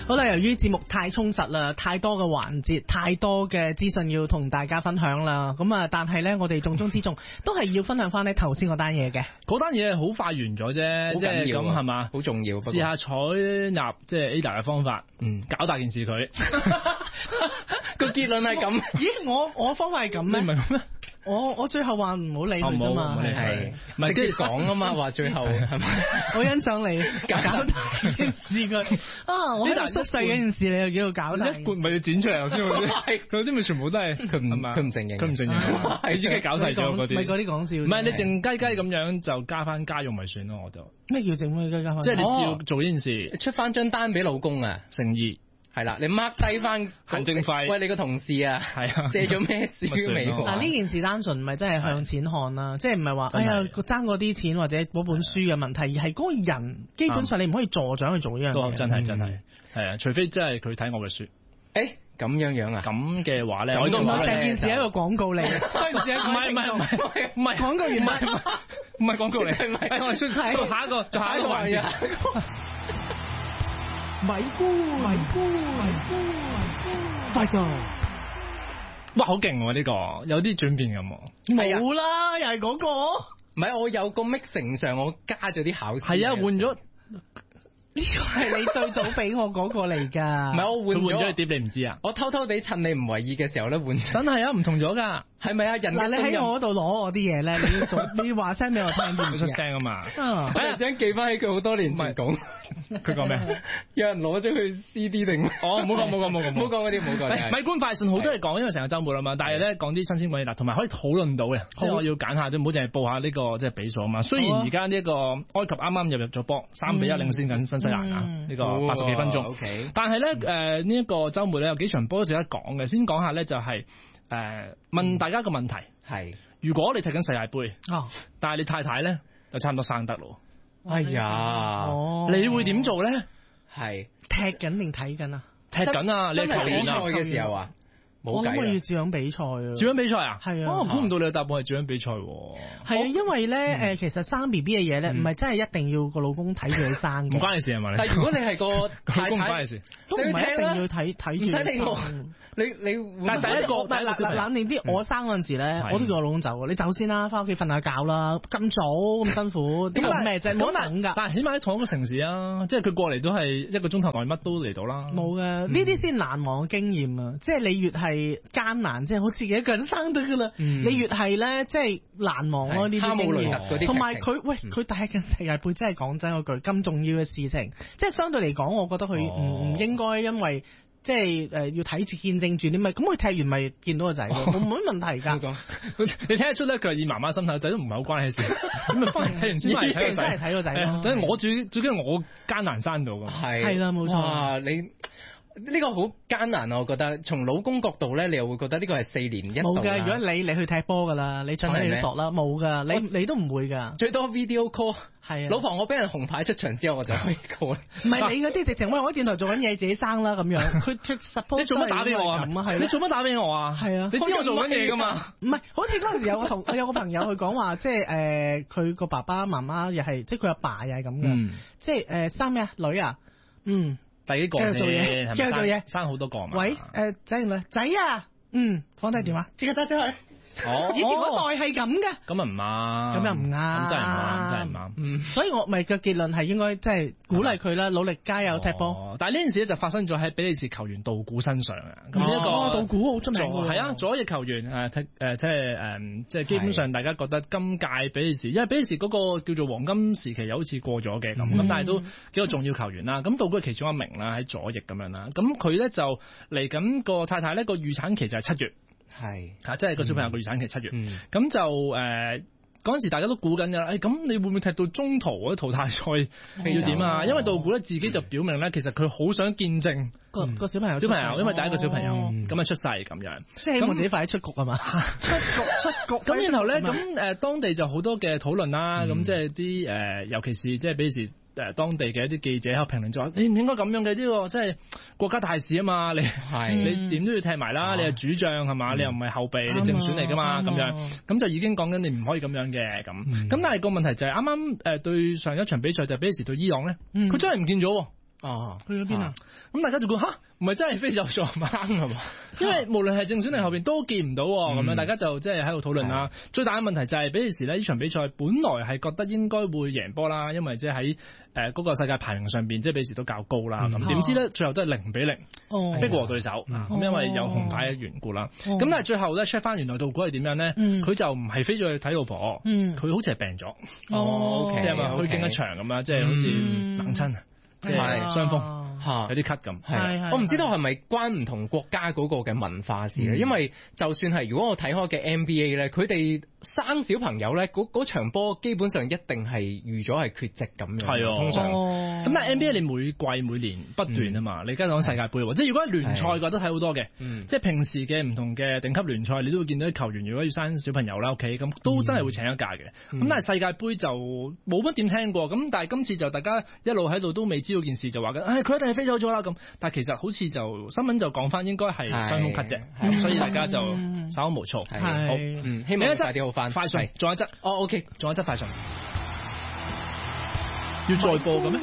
好啦，由於節目太充實啦，太多嘅環節，太多嘅資訊要同大家分享啦。咁啊，但係咧，我哋重中之重都係要分享翻咧頭先嗰單嘢嘅。 嗰單嘢好快完咗啫，即係咁係嘛， 好重要。 試下採納即係 Ada 嘅方法，搞大件事佢。 個結論係咁。 咦，我方法係咁咩？ 唔係咁咩？ 我最後話唔好理佢啫嘛， 係唔係跟住講啊嘛？話最後係咪？ 我欣賞你搞大件事佢啊！我喺度縮細嗰件事，你又叫做搞大。 一半咪要剪出嚟先，嗰啲咪全部都係佢唔承認，佢唔承認，你已經搞細咗嗰啲。 咪嗰啲講笑。唔係你靜雞雞咁樣就加翻家用咪算咯，我就。 咩叫靜雞雞加翻？ 即係你照做呢件事， 出翻張單俾老公啊， 誠意。 係啦，你 mark 低翻行政費。 喂，你個同事啊，係啊，借咗咩書未？ 嗱，呢件事單純唔係真係向錢看啦，即係唔係話哎呀爭嗰啲錢或者嗰本書嘅問題，而係嗰個人基本上你唔可以助長去做呢樣嘢。 真係係啊，除非真係佢睇我嘅書。 誒咁樣啊？ 咁嘅話咧， 我成件事係一個廣告嚟，對唔住，唔係廣告完， 唔係廣告嚟，係我哋出下一個環節。 米姑，快上！ 哇，好勁喎！呢個有啲轉變咁。 冇啦，又係嗰個。 唔係，我有個 mixing 上，我加咗啲考試。 係啊，換咗。 呢個係你最早俾我嗰個嚟㗎。 唔係，我換咗碟，你唔知啊？ 我偷偷地趁你唔為意嘅時候咧換。 真係啊，唔同咗㗎。 係咪啊？人嗱，你喺我嗰度攞我啲嘢咧，你要話聲俾我聽， 佢出聲啊嘛。 我突然之間記翻起佢好多年前講。 佢講咩？ 有人攞咗佢 CD 定？ 哦，唔好講嗰啲，唔好講。 米官快訊好多嘢講，因為成個週末啦嘛。但係咧講啲新鮮鬼嘢嗱，同埋可以討論到嘅，即係我要揀下，都唔好淨係報下呢個即係比數啊嘛。雖然而家呢一個埃及啱啱入咗波，3-1領先緊新西蘭啊，呢個80幾分鐘。但係咧呢一個週末咧有幾場波值得講嘅，先講下咧就係問大家個問題係： 如果你踢緊世界盃，但係你太太咧就差唔多生得咯。 哎呀， 你會點做咧？ 係踢緊定睇緊啊？ 踢緊啊！你係比賽嘅時候啊， 我諗我要照樣比賽啊！ 照樣比賽啊？ 係啊！ 我估唔到你嘅答案係照樣比賽。 係啊，因為咧其實生 B B 嘅嘢咧，唔係真係一定要個老公睇住你生嘅。 唔關你事係嘛？ 但係如果你係個太太， 唔關你事， 都唔係一定要睇住。唔使理我。你但係第一個唔係冷靜啲，我生嗰陣時咧，我都叫我老公走，你走先啦，翻屋企瞓下覺啦，咁早咁辛苦，點解咩啫？冇得等㗎。 但係起碼喺同一個城市啊，即係佢過嚟都係1個鐘頭內乜都嚟到啦。 冇嘅，呢啲先難忘嘅經驗啊！即係你越係艱難，即係好似一個人生得㗎啦。你越係咧，即係難忘咯呢啲經驗。同埋佢大嘅世界盃，真係講真嗰句咁重要嘅事情，即係相對嚟講，我覺得佢唔應該因為。即係要睇住見證住啲咩，咁佢踢完咪見到個仔咯，冇乜問題㗎。 你睇得出咧，佢係以媽媽心態，仔都唔係好關你事。咁咪翻嚟睇完先翻嚟睇個仔， 真係睇個仔咯。 等我最緊要我艱難生到㗎。 係啦，冇錯。 你呢個好艱難啊！我覺得從老公角度咧，你又會覺得呢個係4年一度啦。冇㗎， 如果你去踢波㗎啦，你真係傻啦，冇㗎，你都唔會㗎。 最多 video call。 係啊， 老婆，我俾人紅牌出場之後，我就可以 call。 唔係你嗰啲直情，喂，我喺電台做緊嘢，自己生啦咁樣。佢 suppose 你做乜打俾我啊？ 係你做乜打俾我啊？ 係啊， 你知我做緊嘢㗎嘛？ 唔係，好似嗰陣時有個朋友佢講話，即係佢個爸爸媽媽又係，即係佢阿爸又係咁嘅，即係生咩啊？女啊？ 第幾個先？ 做嘢， 生好多個嘛？ 喂，仔唔係仔啊？放低電話，即刻揸出去。以前嗰代係咁嘅， 咁啊唔啱， 咁又唔啱， 咁真係唔啱。 所以我咪個結論係應該即係鼓勵佢啦，努力加油踢波。 但係呢件事咧就發生咗喺比利時球員道古身上啊。咁呢個道古好出名嘅， 係啊，左翼球員即係基本上大家覺得今屆比利時，因為比利時嗰個叫做黃金時期又好似過咗嘅咁，但係都幾個重要球員啦。咁道古係其中一名啦，喺左翼咁樣啦。咁佢咧就嚟緊個太太咧個預產期就係7月。係即係個小朋友個預產期7月，咁就嗰陣時大家都估緊㗎，咁你會唔會踢到中途嗰啲淘汰賽要點啊？因為道古咧自己就表明咧，其實佢好想見證個小朋友， 因為第一個小朋友咁啊出世咁樣， 即係希望自己快啲出局啊嘛，出局。咁然後咧咁當地就好多嘅討論啦，咁即係啲尤其是即係比利時當地嘅一啲記者喺度評論就話：你唔應該咁樣嘅，呢個即係國家大事啊嘛！你點都要踢埋啦！你係主將係嘛？你又唔係後備，你正選嚟㗎嘛？咁樣咁就已經講緊你唔可以咁樣嘅咁。咁但係個問題就係啱啱對上一場比賽就係比利時對伊朗咧，佢真係唔見咗喎。 去咗邊啊？ 咁大家就講吓，唔係真係飛走咗嘛？ 係嘛？ 因為無論係正選定後邊都見唔到咁樣，大家就即係喺度討論啦。最大嘅問題就係比利時呢場比賽本來係覺得應該會贏波啦，因為即係喺嗰個世界排名上邊，即係比利時都較高啦。咁點知咧最後都係0-0逼和對手。咁因為有紅牌嘅緣故啦。咁但係最後咧 check 翻原來道果係點樣咧？佢就唔係飛咗去睇老婆，佢好似係病咗。即係咪虛驚一場咁啊？即係好似冷親，即係傷風。有啲咳咁， 係我唔知道係咪關唔同國家嗰個嘅文化事咧？因為就算係如果我睇開嘅 NBA 咧，佢哋生小朋友咧，嗰場波基本上一定係預咗係缺席咁樣。係通常。咁但係 NBA 你每季每年不斷啊嘛，你而家講世界盃喎，即係如果聯賽嘅話都睇好多嘅，即係平時嘅唔同嘅頂級聯賽，你都會見到啲球員如果要生小朋友啦，OK，咁都真係會請一假嘅。咁但係世界盃就冇乜點聽過，咁但係今次就大家一路喺度都未知道件事，就話緊，佢一定係飛走咗啦咁。但係其實好似就新聞就講翻應該係傷風咳啫，咁所以大家就稍無措。好，希望快啲好翻。快訊，仲有一則，OK，仲有一則快訊，要再播嘅咩？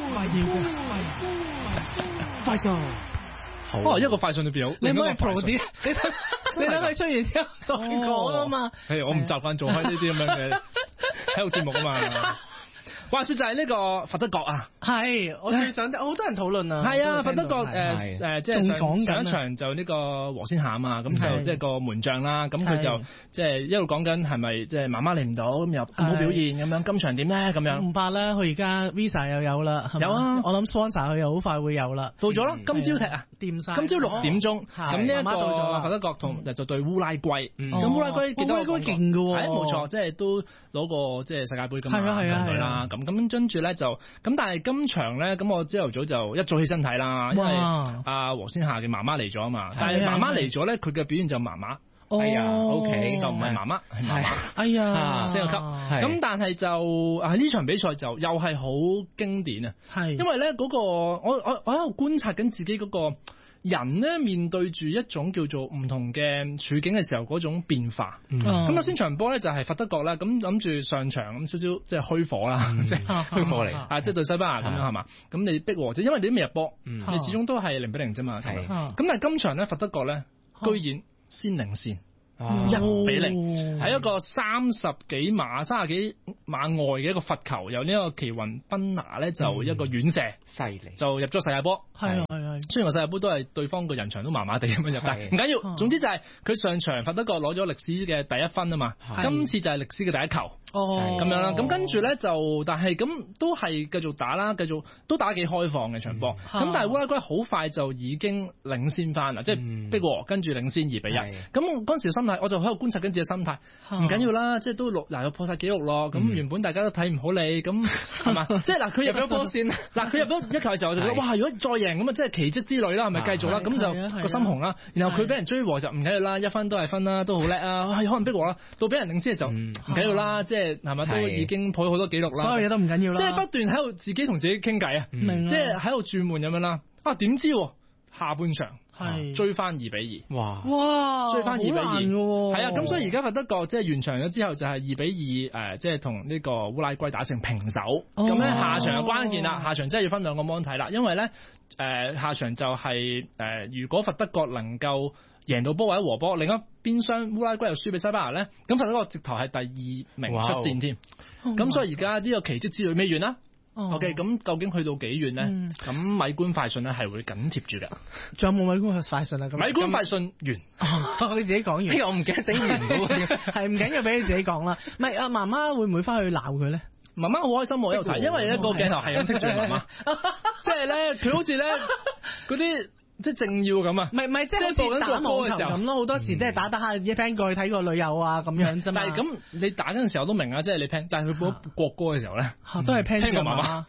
快訊，好，一個快訊裏邊有， 你唔可以 pro 啲，你等佢出完之後再講啊嘛。 係，我唔習慣做開呢啲咁樣嘅體育節目啊嘛。話說就係呢個佛德國啊， 係我最想好多人討論啊， 係啊，佛德國即係上一場就呢個和仙下啊嘛，咁就即係個門將啦，咁佢就即係一路講緊係咪即係媽媽嚟唔到，咁又咁好表現咁樣，今場點咧咁樣？ 唔怕啦，佢而家 Visa 又有啦，有啊，我諗 sponsor 佢又好快會有啦， 到咗啦，今朝踢啊，掂曬，今朝6點鐘，咁呢一個佛德國同就對烏拉圭，咁烏拉圭幾多個勁㗎喎， 係冇錯，即係都攞過即係世界盃咁樣隊啦，咁跟住咧就咁，但係今場咧咁我朝頭早就一早起身睇啦，因為阿和仙下嘅媽媽嚟咗啊嘛，但係媽媽嚟咗咧，佢嘅表現就麻麻，係啊 ，OK 就唔係媽媽，係媽媽， 哎呀， 升個級，咁但係就呢場比賽就又係好經典啊，係，因為咧嗰個我喺度觀察緊自己嗰個。人咧面對住一種叫做唔同嘅處境嘅時候嗰種變化，咁先場波咧就係佛德國啦，咁諗住上場咁少少即係虛火啦，即係虛火嚟，即係對西班牙咁樣係嘛？咁你逼和，因為你都未入波，你始終都係0-0啫嘛，咁但係今場咧佛德國咧居然先領先。1-0，喺一個30幾碼外嘅一個罰球，由呢個奇雲賓拿咧就一個遠射，犀利就入咗世界波。係。雖然個世界盃都係對方個人牆都麻麻地咁樣入，但唔緊要。總之就係佢上場佛德國攞咗歷史嘅第1分啊嘛，今次就係歷史嘅第1球。咁樣啦，咁跟住咧就，但係咁都係繼續打啦，繼續都打幾開放嘅場波。咁但係烏拉圭好快就已經領先翻啦，即係逼和，跟住領先2-1。咁嗰時心態，我就喺度觀察緊自己心態，唔緊要啦，即係都又破晒紀錄咯。咁原本大家都睇唔好你，咁係嘛？即係嗱，佢入咗波先，嗱佢入咗1球嘅時候，我就覺得哇，如果再贏咁啊，即係奇蹟之類啦，係咪繼續啦？咁就個心紅啦。然後佢俾人追和就唔緊要啦，1分都係分啦，都好叻啊，可能逼和啦。到俾人領先嘅時候唔緊要啦，即係係咪都已經破咗好多紀錄啦？ 所有嘢都唔緊要啦， 即係不斷喺度自己同自己傾偈啊，即係喺度轉換咁樣啦。點知下半場追翻2-2，哇！追翻2-2，係啊，咁所以而家佛德國即係完場咗之後就係2-2，即係同呢個烏拉圭打成平手。咁咧下場就關鍵啦，下場真係要分2個 mon 睇啦，因為咧下場就係如果佛德國能夠贏到波或者和波，另一邊廂烏拉圭又輸俾西班牙咧，咁佛德國直頭係第2名出線添。咁所以而家呢個奇蹟之旅未完啦。OK， 咁究竟去到幾遠咧？咁米官快訊咧係會緊貼住嘅。 仲有冇米官快訊啊？ 米官快訊完， 佢自己講完。 我唔記得整完嘅喎， 係唔緊要，俾你自己講啦。唔係阿媽媽會唔會翻去鬧佢咧？ 媽媽好開心喎，喺度睇，因為咧個鏡頭係咁剔住媽媽，即係咧佢好似咧嗰啲。即係正要咁啊！唔係，即係播緊打網球咁咯。好多時即係打下一 plan 過去睇個旅遊啊咁樣啫嘛。但係咁你打嗰陣時候都明啊，即係你 plan，但係佢播國歌嘅時候咧，都係 plan 個媽媽。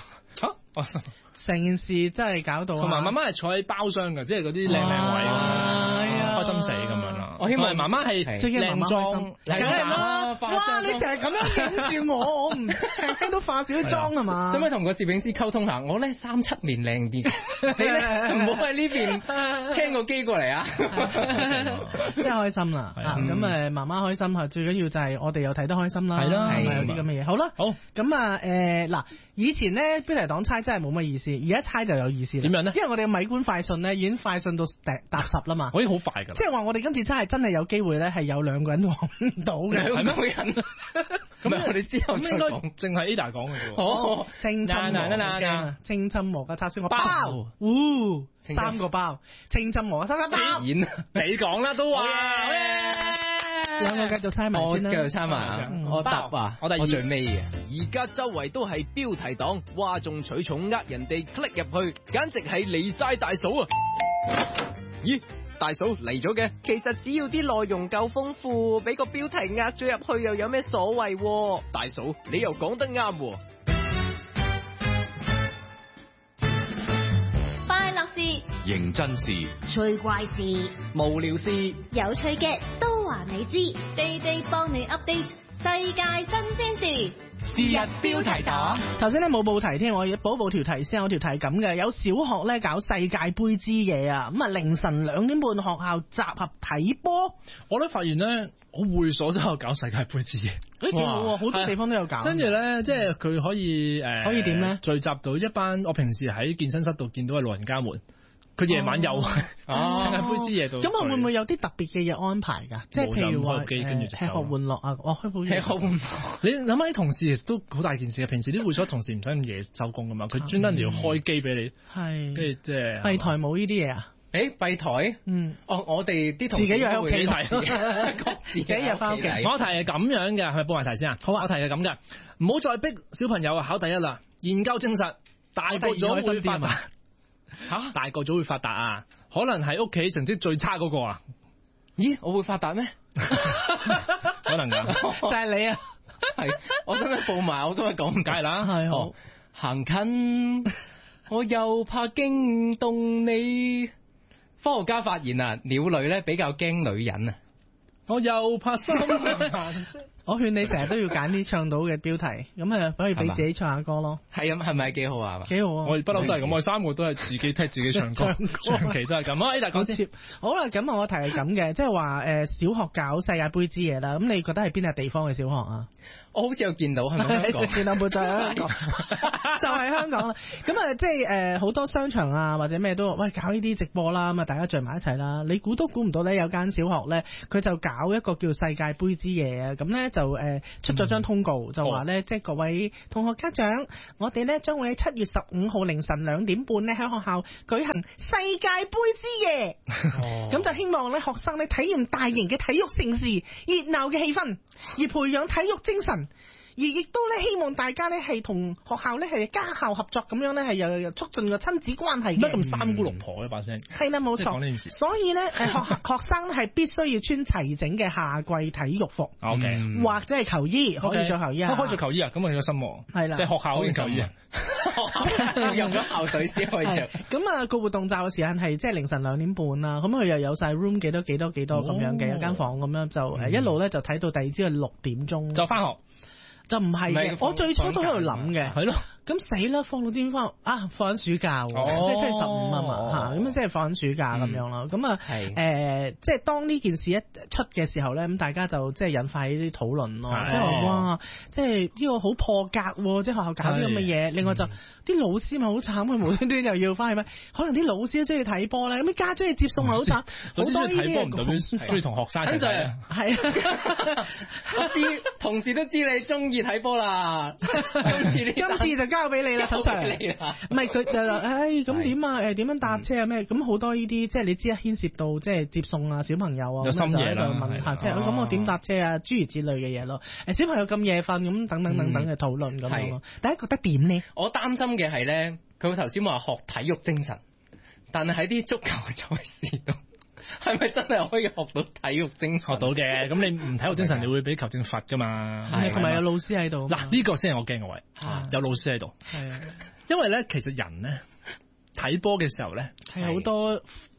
成件事真係搞到。同埋媽媽係坐喺包廂㗎，即係嗰啲靚位，開心死咁樣啦。 我希望媽媽係最緊要媽媽開心， 靚梗係啦！ 哇， 你成日咁樣影住我唔聽到化少妝係嘛？ 使唔使同個攝影師溝通下？我咧37年靚啲，你咧唔好喺呢邊聽個機過嚟啊！ 真係開心啦！咁媽媽開心最緊要就係我哋又睇得開心啦， 係啦， 係咪有啲咁嘅嘢？好啦，好咁嗱，以前咧標題黨猜真係冇乜意思，而家猜就有意思啦。點樣咧？因為我哋嘅米官快訊咧已經快訊到踏10啦嘛， 我已經好快㗎。 即係話我哋今次真係有機會咧係有2個人黃唔到嘅 ，2個人。咁我哋之後應該淨係 Ada 講嘅啫。 好，清針鵝清針鵝嘅叉燒我包，3個包，清針鵝收一包。 你講啦都話。 兩個繼續猜埋先啦， 繼續猜埋，我答啊，我最尾嘅。 而家周圍都係標題黨，嘩眾取寵，人哋 click 入去，簡直係離晒大嫂啊！咦，大嫂嚟咗嘅？其實只要啲內容夠豐富，俾個標題壓咗入去又有咩所謂？大嫂，你又講得啱喎。 快樂事、 認真事、 趣怪事、 無聊事、 有趣嘅都話你知，地地幫你 update 世界新鮮事。 是日標題黨。 頭先咧冇報題添，我要補條題先。我條題咁嘅，有小學咧搞世界盃之夜啊，咁啊凌晨2點半學校集合睇波。 我都發現咧，我會所都有搞世界盃之夜， 幾好喎，好多地方都有搞。 跟住咧，即係佢可以可以點咧？ 聚集到一班我平時喺健身室度見到嘅老人家們。佢夜晚又世界盃之夜度， 咁啊會唔會有啲特別嘅嘢安排㗎？即係譬如話吃喝玩樂啊，吃喝玩樂。 你諗下啲同事其實都好大件事嘅，平時啲會所同事唔使咁夜收工㗎嘛，佢專登要開機俾你， 係跟住即係閉台冇呢啲嘢啊？ 閉台，我哋啲同事自己約喺屋企睇， 自己約翻屋企。 我題係咁樣嘅，係咪報埋題先啊？好啊，我題係咁嘅，唔好再逼小朋友考第一啦，研究證實大個咗會發達。大個咗會發達啊？可能係屋企成績最差嗰個啊？ 咦，我會發達咩？ 可能㗎， 就係你啊！ 係，我今日報埋，我今日講唔解啦。 係好行近，我又怕驚動你。科學家發現啊，鳥類咧比較驚女人啊。 我又怕心。 我勸你成日都要揀啲唱到嘅標題，咁可以俾自己唱下歌咯。 係咁，係咪幾好啊？ 幾好啊！ 我不嬲都係咁，我3個都係自己聽自己唱歌，長期都係咁。A 大講先。 好啦，咁我題係咁嘅，即係話小學搞世界盃之夜啦。咁你覺得係邊個地方嘅小學啊？ 我好似有見到，係咪香港？ 見到冇？就係香港，就係香港啦。咁即係好多商場啊，或者咩都喂搞呢啲直播啦，咁啊大家聚埋一齊啦。你估都估唔到咧，有間小學咧，佢就搞一個叫世界盃之夜啊。咁咧就出咗張通告，就話咧即係各位同學家長，我哋咧將會喺7月15號凌晨2點半咧喺學校舉行世界盃之夜。咁就希望咧學生咧體驗大型嘅體育盛事、熱鬧嘅氣氛，而培養體育精神。而亦都咧希望大家咧係同學校咧係家校合作咁樣咧係又促進個親子關係嘅。 乜咁三姑六婆咧把聲？ 係啦，冇錯。所以咧學生係必須要穿齊整嘅夏季體育服。 OK， 或者係球衣，可以着球衣啊。 可以着球衣啊？咁我有心喎。係啦，即係學校可以球衣啊。 用咗校隊先可以着。 咁啊個活動集嘅時間係即係凌晨2點半啦。咁佢又有晒 room 幾多咁樣嘅，有間房咁樣就一路咧就睇到第二朝嘅6點鐘就翻學。 就唔係嘅，我最初都喺度諗嘅， 係咯， 咁死啦，放到點翻啊？放緊暑假喎，即係7月15啊嘛嚇，咁即係放緊暑假咁樣啦。咁啊即係當呢件事一出嘅時候咧，咁大家就即係引發起啲討論咯，即係話哇，即係呢個好破格喎，即係學校搞啲咁嘅嘢。另外就啲老師咪好慘，佢無端端又要翻去咩？可能啲老師都中意睇波咧，咁啲家長要接送咪好慘。好多呢啲嘢中意同學生一齊啊， 係啊， 我知同事都知你中意睇波啦。 今次就交俾你啦，陳 Sir。唔係佢就咁點啊？點樣搭車啊？咩？咁好多呢啲即係你知啊，牽涉到即係接送啊，小朋友啊， 有深夜啦， 問下即係咁我點搭車啊？諸如此類嘅嘢咯。小朋友咁夜瞓咁等等嘅討論咁樣咯。大家覺得點呢？ 我擔心嘅係咧，佢頭先話學體育精神，但係喺啲足球賽事度，係咪真係可以學到體育精神？ 學到嘅，咁你唔體育精神，你會俾球證罰噶嘛？ 同埋有老師喺度。 嗱，呢個先係我驚嘅位，有老師喺度。 係啊， 因為咧，其實人咧睇波嘅時候咧， 係好多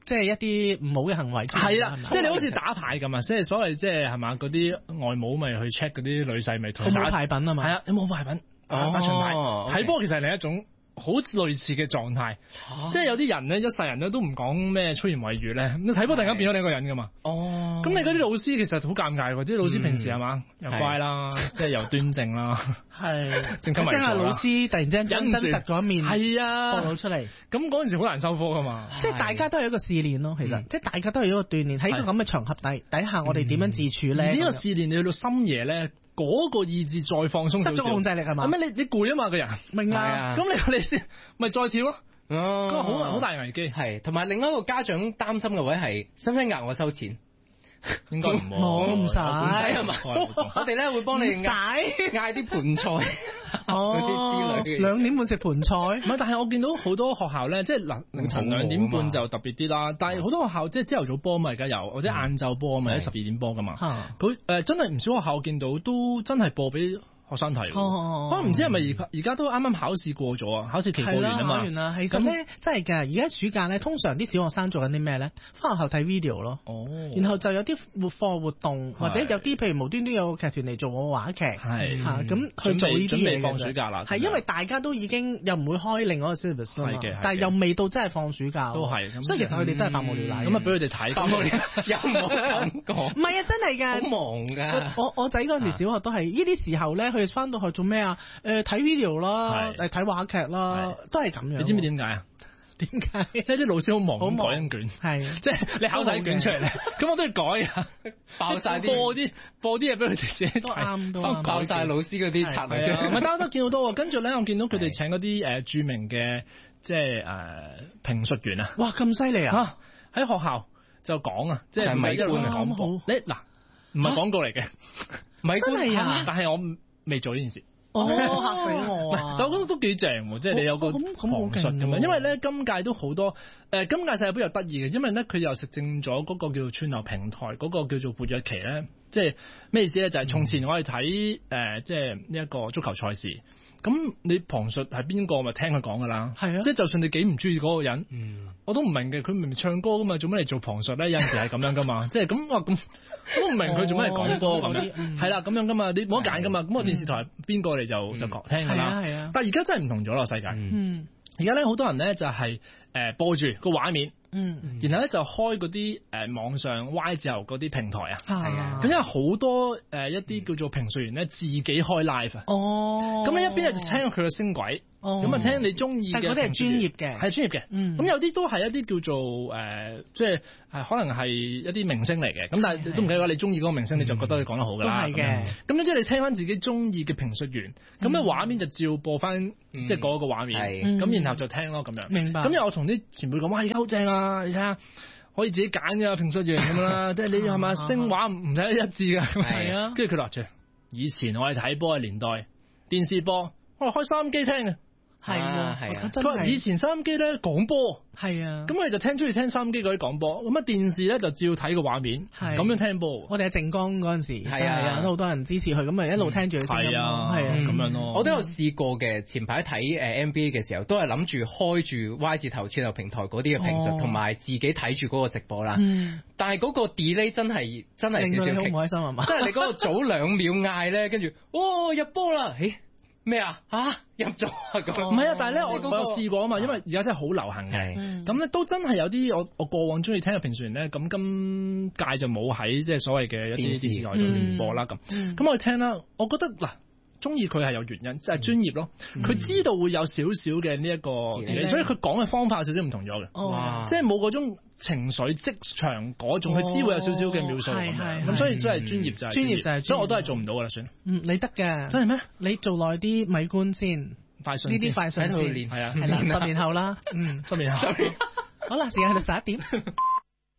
即係一啲唔好嘅行為。 係啦，即係你好似打牌咁啊，即係所謂即係係嘛嗰啲外母咪去 check 嗰啲女婿咪同佢打牌品啊嘛。 係啊，有冇牌品？打巡牌睇波其實係另一種。好類似嘅狀態，即係有啲人咧，一世人咧都唔講咩粗言穢語咧，你睇波突然間變咗另一個人噶嘛。哦，咁你嗰啲老師其實好尷尬喎，啲老師平時係嘛又乖啦，即係又端正啦，係正襟危坐啦。老師突然之間將真實嗰一面係啊放到出嚟，咁嗰陣時好難收科噶嘛。即係大家都係一個試煉咯，其實即係大家都係一個鍛鍊，喺呢個咁嘅場合底下，我哋點樣自處咧？呢個試煉你去到深夜咧。嗰個意志再放鬆，失咗控制力係嘛？咁你攰啊嘛個人，明啊？咁你先咪再跳咯。哦，咁好大危機。係，同埋另一個家長擔心嘅位係，使唔使額我收錢？應該唔使係嘛？我哋咧會幫你嗌啲盤菜。哦，2點半食盤菜。唔係，但係我見到好多學校咧，即係凌晨2點半就特別啲啦。但係好多學校即係朝頭早波嘛，而家有或者晏晝波嘛，或者12點波噶嘛。佢真係唔少學校見到都真係播俾學生睇，可能唔知係咪而家都啱啱考試過咗啊？考試期過完啊嘛。考完啦，其實咧真係㗎。而家暑假咧，通常啲小學生做緊啲咩咧？翻學校睇 video 咯。哦。然後就有啲課活動，或者有啲譬如無端端有個劇團嚟做個話劇，係嚇咁去做呢啲嘢。準備放暑假啦。係因為大家都已經又唔會開另外一個 syllabus 啊嘛。係嘅。但係又未到真係放暑假。都係。所以其實佢哋都係百無聊賴。咁啊，俾佢哋睇。百無聊賴又冇咁講。唔係啊，真係㗎。好忙㗎。我仔嗰陣時小學都係呢啲時候咧。佢哋翻到去做咩啊？睇 video 啦，睇話劇啦，都係咁樣。你知唔知點解啊？點解？因為啲老師好忙咁改卷，係即係你考晒卷出嚟咧，咁我都要改啊，爆晒啲播啲嘢俾佢哋自己睇，都爆晒老師嗰啲策略。唔係，大家都見好多。跟住咧，我見到佢哋請嗰啲著名嘅即係評述員啊！哇，咁犀利啊！喺學校就講啊，即係唔係一路嚟廣播？你嗱唔係廣告嚟嘅，唔係真係啊！但係我未做呢件事，嚇死我啊！但我覺得都幾正喎，即係你有個旁述咁樣，因為咧今屆都好多今屆世界盃又得意嘅，因為咧佢又食正咗嗰個叫做串流平台嗰個叫做活躍期咧，即係咩意思咧？就係從前我哋睇即係呢一個足球賽事。咁你旁述係邊個咪聽佢講噶啦？係啊，即係就算你幾唔中意嗰個人，我都唔明嘅。佢明明唱歌噶嘛，做乜嚟做旁述咧？有陣時係咁樣噶嘛，即係咁我咁我都唔明佢做乜嚟講歌咁樣。係啦，咁樣噶嘛，你冇得揀噶嘛。咁個電視台邊個嚟就聽噶啦。係啊，但係而家真係唔同咗啦，世界。而家咧好多人咧就係播住個畫面。然後咧就開嗰啲網上 Y 字頭嗰啲平台啊，係啊，咁因為好多一啲叫做評述員咧自己開 live 啊，咁你一邊就聽佢嘅聲軌，咁啊聽你中意嘅，但係嗰啲係專業嘅，係專業嘅，咁有啲都係一啲叫做即係可能係一啲明星嚟嘅，咁但係都唔緊要，你中意嗰個明星你就覺得佢講得好㗎啦，都係嘅，咁即係你聽翻自己中意嘅評述員，咁咧畫面就照播翻即係嗰個畫面，咁然後就聽咯咁樣，明白。咁又我同啲前輩講，哇而家好正啊！你睇下，可以自己揀嘅評述員咁啦，即係你係咪聲畫唔使一致㗎？係啊，跟住佢落住。以前我哋睇波嘅年代，電視播我哋開收音機聽嘅。係啊係啊，佢話以前收音機咧廣播，係啊，咁我哋就中意聽收音機嗰啲廣播，咁啊電視咧就照睇個畫面，咁樣聽波。我哋喺靜江嗰陣時，係啊，都好多人支持佢，咁咪一路聽住佢聲音咯，係啊，咁樣咯。我都有試過嘅，前排睇NBA 嘅時候，都係諗住開住 Y 字頭串流平台嗰啲嘅評述，同埋自己睇住嗰個直播啦。但係嗰個 delay 真係少少，令到你好唔開心係嘛？即係你嗰個早2秒嗌咧，跟住入波啦，咩啊？入咗啊！咁唔係啊，但係咧我有試過啊嘛，因為而家真係好流行嘅，咁咧都真係有啲我過往中意聽嘅評述員咧，咁今屆就冇喺即係所謂嘅一啲電視台度聯播啦咁。咁我哋聽啦，我覺得嗱，中意佢係有原因，即係專業咯。佢知道會有少少嘅呢一個，所以佢講嘅方法有少少唔同咗嘅，即係冇嗰種情緒即場嗰種，佢知會有少少嘅描述咁，所以真係專業就係專業，所以我都係做唔到噶啦，算。你得嘅，真係咩？你做耐啲米官先，快訊呢啲快訊先，係啊，係啦，10年後啦，10年後。好啦，時間去到11點。